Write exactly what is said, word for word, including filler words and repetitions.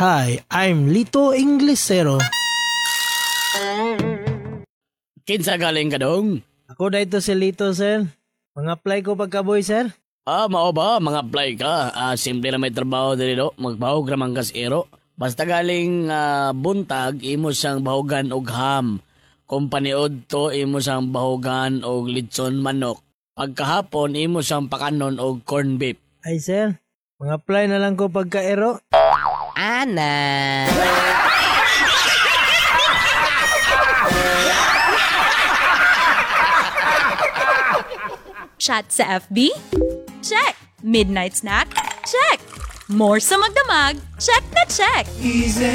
Hi, I'm Lito Inglesero. Kinsa galing ka dong? Ako dito si Lito, sir. Mang-apply ko pagkaboy, sir. Ah, mao ba? Mga apply ka. Ah, simple na may trabaho dito. Magbahog ramang kasiro. Basta galing ah, buntag, imo siyang bahogan og ham. Kung paniod to, imo siyang bahogan og litson manok. Pagkahapon, imo siyang pakanon og corn beef. Ay, sir. Mang-apply na lang ko pagkaero. Ana. Chat sa F B? Check! Midnight snack? Check! More sa magdamag? Check na check!